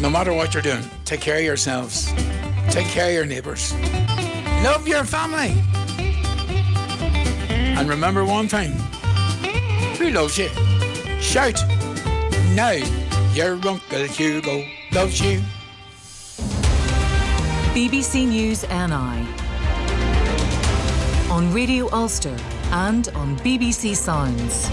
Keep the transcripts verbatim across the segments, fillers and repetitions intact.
But no matter what you're doing, take care of yourselves. Take care of your neighbours. Love your family. And remember one thing. Who loves you? Shout. Now, your Uncle Hugo loves you. B B C News N I on Radio Ulster and on B B C Sounds.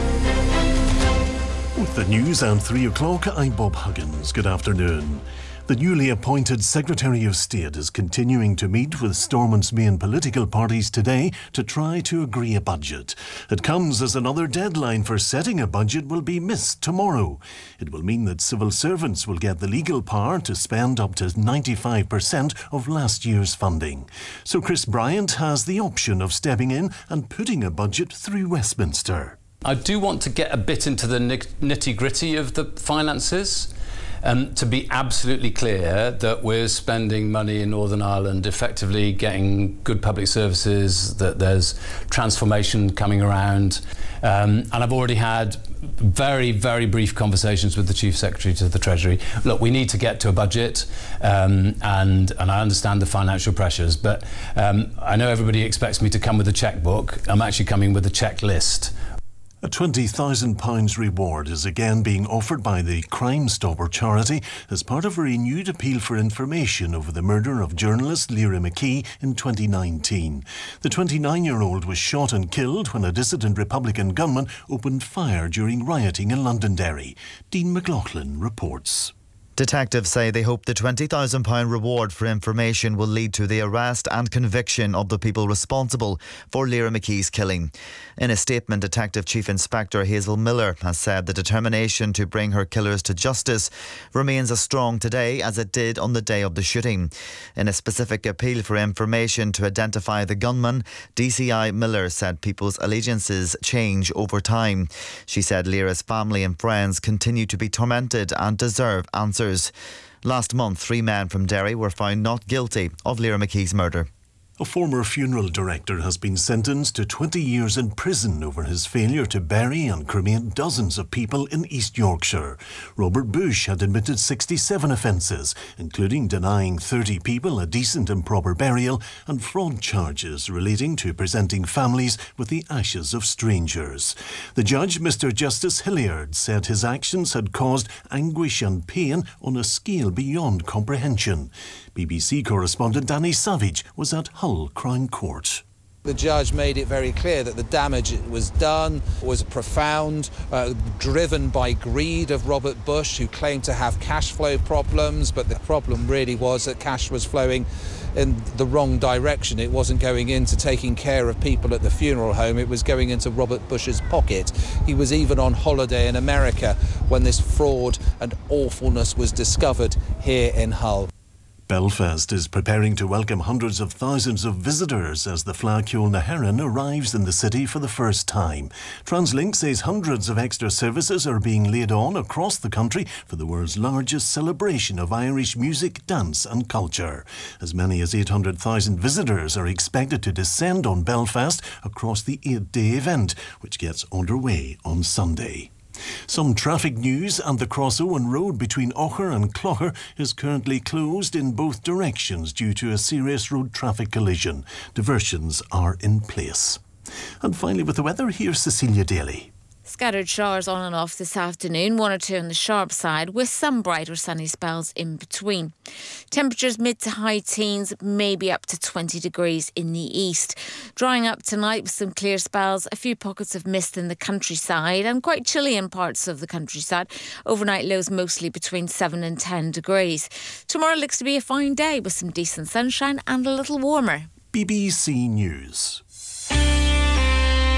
With the news and three o'clock, I'm Bob Huggins. Good afternoon. The newly appointed Secretary of State is continuing to meet with Stormont's main political parties today to try to agree a budget. It comes as another deadline for setting a budget will be missed tomorrow. It will mean that civil servants will get the legal power to spend up to ninety-five percent of last year's funding. So Chris Bryant has the option of stepping in and putting a budget through Westminster. I do want to get a bit into the nitty-gritty of the finances. Um, to be absolutely clear that we're spending money in Northern Ireland effectively getting good public services, that there's transformation coming around. Um, and I've already had very, very brief conversations with the Chief Secretary to the Treasury. Look, we need to get to a budget um, and, and I understand the financial pressures, but um, I know everybody expects me to come with a checkbook. I'm actually coming with a checklist. A twenty thousand pounds reward is again being offered by the Crime Stopper charity as part of a renewed appeal for information over the murder of journalist Lyra McKee in twenty nineteen. The twenty-nine-year-old was shot and killed when a dissident Republican gunman opened fire during rioting in Londonderry. Dean McLaughlin reports. Detectives say they hope the twenty thousand pounds reward for information will lead to the arrest and conviction of the people responsible for Lyra McKee's killing. In a statement, Detective Chief Inspector Hazel Miller has said the determination to bring her killers to justice remains as strong today as it did on the day of the shooting. In a specific appeal for information to identify the gunman, D C I Miller said people's allegiances change over time. She said Lyra's family and friends continue to be tormented and deserve answers. Last month, three men from Derry were found not guilty of Lyra McKee's murder. A former funeral director has been sentenced to twenty years in prison over his failure to bury and cremate dozens of people in East Yorkshire. Robert Bush had admitted sixty-seven offences, including denying thirty people a decent and proper burial and fraud charges relating to presenting families with the ashes of strangers. The judge, Mister Justice Hilliard, said his actions had caused anguish and pain on a scale beyond comprehension. B B C correspondent Danny Savage was at Hull Crown Court. The judge made it very clear that the damage that was done was profound, uh, driven by greed of Robert Bush, who claimed to have cash flow problems, but the problem really was that cash was flowing in the wrong direction. It wasn't going into taking care of people at the funeral home, it was going into Robert Bush's pocket. He was even on holiday in America when this fraud and awfulness was discovered here in Hull. Belfast is preparing to welcome hundreds of thousands of visitors as the Fleadh na hÉireann arrives in the city for the first time. TransLink says hundreds of extra services are being laid on across the country for the world's largest celebration of Irish music, dance and culture. As many as eight hundred thousand visitors are expected to descend on Belfast across the eight-day event, which gets underway on Sunday. Some traffic news, and the Cross Owen Road between Ocher and Clogher is currently closed in both directions due to a serious road traffic collision. Diversions are in place. And finally, with the weather, here's Cecilia Daly. Scattered showers on and off this afternoon, one or two on the sharp side, with some brighter sunny spells in between. Temperatures mid to high teens, maybe up to twenty degrees in the east. Drying up tonight with some clear spells, a few pockets of mist in the countryside and quite chilly in parts of the countryside. Overnight lows mostly between seven and ten degrees. Tomorrow looks to be a fine day with some decent sunshine and a little warmer. B B C News.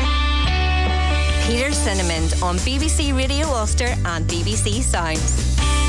Peter Cinnamon on B B C Radio Ulster and B B C Sounds.